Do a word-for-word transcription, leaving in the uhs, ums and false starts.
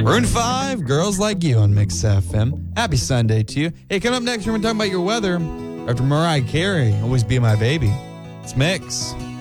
Maroon five, Girls Like You on Mix F M. Happy Sunday to you. Hey, coming up next, we're going to talk about your weather. After Mariah Carey, Always Be My Baby. It's Mix.